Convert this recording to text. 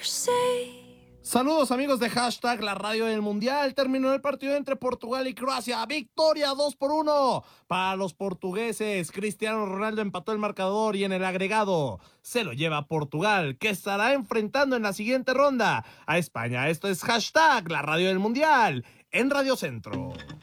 Saludos amigos de hashtag la radio del mundial. Terminó el partido entre Portugal y Croacia. Victoria 2-1 para los portugueses. Cristiano Ronaldo empató el marcador y en el agregado se lo lleva Portugal, que estará enfrentando en la siguiente ronda a España. Esto es hashtag la radio del mundial en Radio Centro.